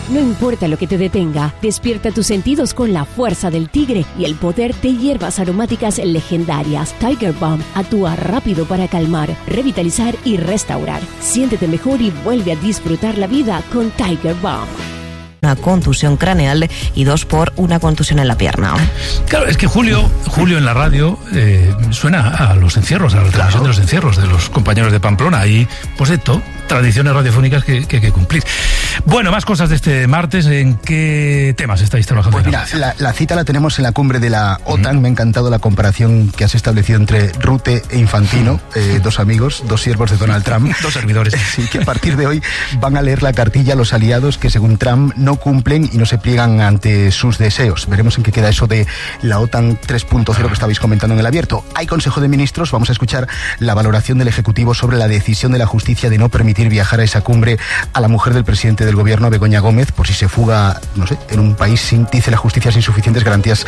No importa lo que te detenga, despierta tus sentidos con la fuerza del tigre y el poder de hierbas aromáticas legendarias. Tiger Balm actúa rápido para calmar, revitalizar y restaurar. Siéntete mejor y vuelve a disfrutar la vida con Tiger Balm. Una contusión craneal y 2 por una contusión en la pierna. Claro, es que Julio en la radio suena a los encierros, a la transmisión de los encierros de los compañeros de Pamplona. Y pues esto, tradiciones radiofónicas que hay que cumplir. Bueno, más cosas de este martes. ¿En qué temas estáis trabajando? Pues mira, la cita la tenemos en la cumbre de la OTAN. Me ha encantado la comparación que has establecido entre Rutte e Infantino, dos amigos, dos siervos de Donald Trump. Dos servidores. Sí, que a partir de hoy van a leer la cartilla a los aliados que según Trump no cumplen y no se pliegan ante sus deseos. Veremos en qué queda eso de la OTAN 3.0 que estabais comentando en el abierto. Hay Consejo de Ministros, vamos a escuchar la valoración del Ejecutivo sobre la decisión de la justicia de no permitir viajar a esa cumbre a la mujer del presidente del gobierno, Begoña Gómez, por si se fuga, no sé, en un país sin, dice la justicia, sin suficientes garantías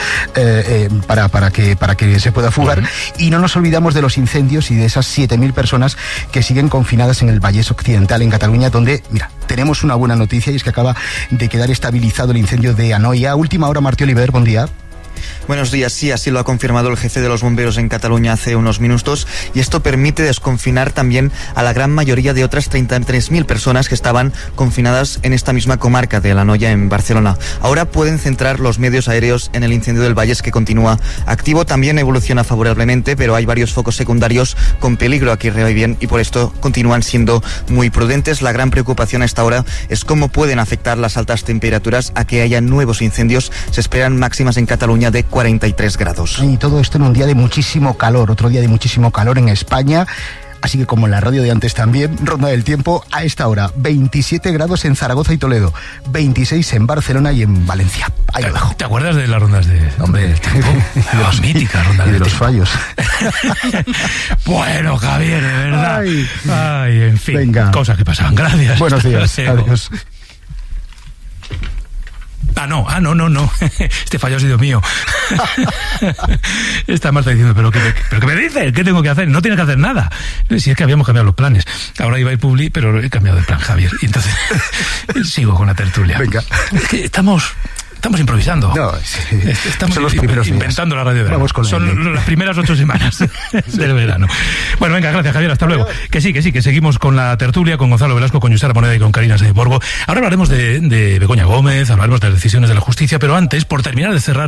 para que se pueda fugar. Y no nos olvidamos de los incendios y de esas 7.000 personas que siguen confinadas en el Vallès Occidental, en Cataluña, donde, mira, tenemos una buena noticia y es que acaba de quedar estabilizado el incendio de Anoia. Última hora, Martí Oliver, buen día. Buenos días, sí, así lo ha confirmado el jefe de los bomberos en Cataluña hace unos minutos, y esto permite desconfinar también a la gran mayoría de otras 33.000 personas que estaban confinadas en esta misma comarca de la Anoia, en Barcelona. Ahora pueden centrar los medios aéreos en el incendio del Vallès, que continúa activo. También evoluciona favorablemente, pero hay varios focos secundarios con peligro aquí bien, y por esto continúan siendo muy prudentes. La gran preocupación a esta hora es cómo pueden afectar las altas temperaturas a que haya nuevos incendios. Se esperan máximas en Cataluña de 43 grados. Y todo esto en un día de muchísimo calor, otro día de muchísimo calor en España. Así que como en la radio de antes también, ronda del tiempo a esta hora. 27 grados en Zaragoza y Toledo, 26 en Barcelona y en Valencia. Ahí lo dejo. ¿Te acuerdas de las rondas del tiempo? De las míticas rondas y de los fallos. Bueno, Javier, de verdad. Ay, en fin. Venga. Cosas que pasaban. Gracias. Buenos días. Adiós. No. Este fallo ha sido mío. Está Marta diciendo, ¿pero qué me dices? ¿Qué tengo que hacer? No tienes que hacer nada. Si es que habíamos cambiado los planes. Ahora iba a ir Publi, pero he cambiado de plan, Javier. Y entonces sigo con la tertulia. Venga. Es que estamos improvisando. No, sí. Estamos son los primeros inventando días. La radio de verano. Son las primeras 8 semanas del verano. Bueno, venga, gracias, Javier, hasta luego. Que sí, que seguimos con la tertulia, con Gonzalo Velasco, con Yusara Moneda y con Karina Sáenz Borbo. Ahora hablaremos de Begoña Gómez, hablaremos de las decisiones de la justicia, pero antes, por terminar de cerrar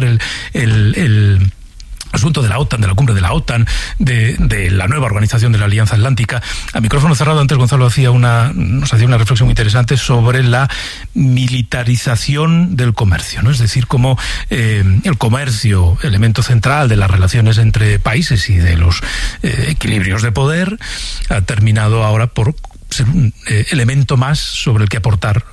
el asunto de la OTAN, de la cumbre de la OTAN, de la nueva organización de la Alianza Atlántica. A micrófono cerrado, antes Gonzalo nos hacía una reflexión muy interesante sobre la militarización del comercio, ¿no? Es decir, cómo el comercio, elemento central de las relaciones entre países y de los equilibrios de poder, ha terminado ahora por ser un elemento más sobre el que aportar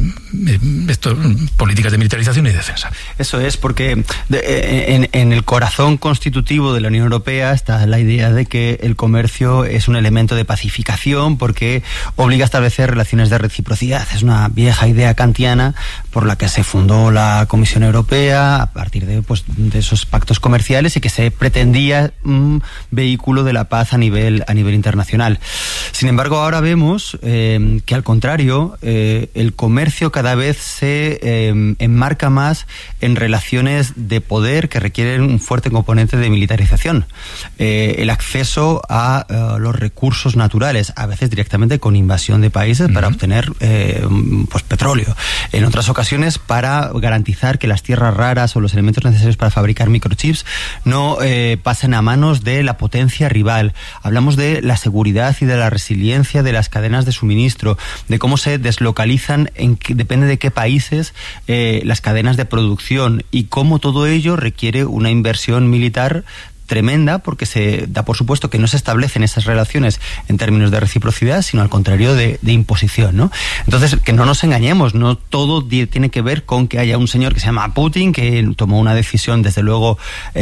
políticas de militarización y defensa. Eso es, porque en el corazón constitutivo de la Unión Europea está la idea de que el comercio es un elemento de pacificación porque obliga a establecer relaciones de reciprocidad. Es una vieja idea kantiana por la que se fundó la Comisión Europea a partir de esos pactos comerciales y que se pretendía un vehículo de la paz a nivel internacional. Sin embargo, ahora vemos que al contrario, el comercio cada vez se enmarca más en relaciones de poder que requieren un fuerte componente de militarización. El acceso a los recursos naturales, a veces directamente con invasión de países para obtener petróleo. En otras ocasiones para garantizar que las tierras raras o los elementos necesarios para fabricar microchips no pasen a manos de la potencia rival. Hablamos de la seguridad y de la resiliencia de las cadenas de suministro, de cómo se deslocalizan, depende de qué países, las cadenas de producción y cómo todo ello requiere una inversión militar tremenda, porque se da por supuesto que no se establecen esas relaciones en términos de reciprocidad, sino al contrario de imposición, ¿no? Entonces, que no nos engañemos, no todo tiene que ver con que haya un señor que se llama Putin, que tomó una decisión desde luego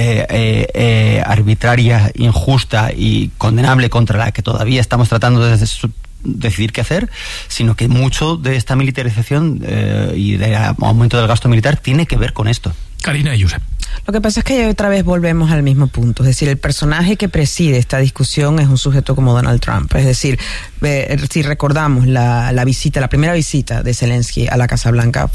arbitraria, injusta y condenable, contra la que todavía estamos tratando de decidir qué hacer, sino que mucho de esta militarización y del aumento del gasto militar tiene que ver con esto. Karina y Josep. Lo que pasa es que otra vez volvemos al mismo punto. Es decir, el personaje que preside esta discusión es un sujeto como Donald Trump. Es decir, si recordamos la primera visita de Zelensky a la Casa Blanca,